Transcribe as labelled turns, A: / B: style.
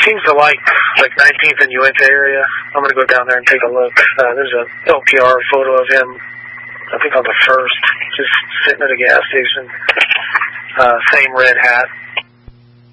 A: seems to like 19th and Uinta area. I'm going to go down there and take a look. There's a LPR photo of him, I think on the 1st, just sitting at a gas station. Same red hat.